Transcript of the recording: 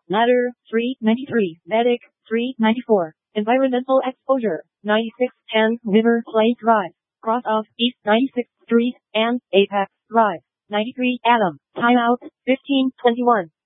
Ladder, 393. Medic, 394. Environmental exposure, 9610 River Plate Drive. Cross off East 96th Street and Apex Drive. 93 Adam. Timeout, 1521.